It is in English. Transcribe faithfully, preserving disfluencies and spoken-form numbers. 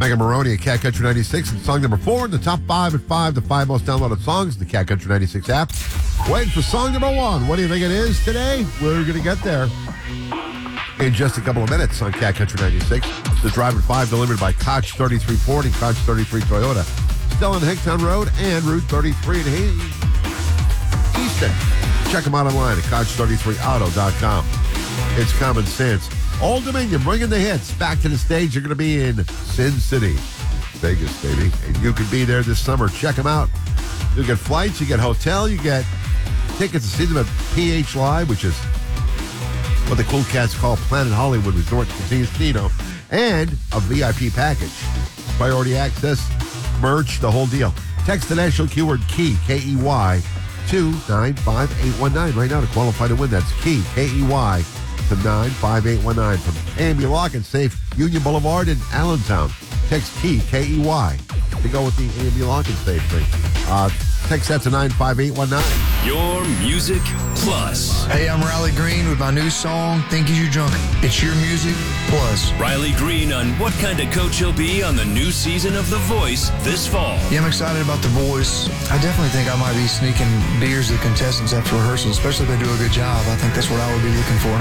Megan Maroney at Cat Country ninety-six, and song number four in the top five at five, the five most downloaded songs in the Cat Country ninety-six app. Waiting for song number one. What do you think it is today? We're going to get there in just a couple of minutes on Cat Country ninety-six. The Drive at five delivered by Koch thirty-three Ford and Koch thirty-three Toyota. Still on Hicktown Road and Route thirty-three in Hayes, Easton. Check them out online at Koch thirty-three auto dot com. It's common sense. Old Dominion bringing the hits back to the stage. You're going to be in Sin City, Vegas, baby. And you can be there this summer. Check them out. You get flights, you get hotel, you get tickets to see them at P H Live, which is what the cool cats call Planet Hollywood Resort Casino, and a V I P package. Priority access, merch, the whole deal. Text the national keyword KEY, K E Y, to nine five eight one nine right now to qualify to win. That's KEY, K E Y, to nine five eight one nine from A M B Lock and Safe, Union Boulevard in Allentown. Text KEY, K E Y, to go with the A M B Lock and Safe thing. Uh, text that to nine five eight one nine. Your Music Plus. Hey, I'm Riley Green with my new song, Thinking You Drunk. It's Your Music Plus. Riley Green on what kind of coach he'll be on the new season of The Voice this fall. Yeah, I'm excited about The Voice. I definitely think I might be sneaking beers to the contestants after rehearsal, especially if they do a good job. I think that's what I would be looking for.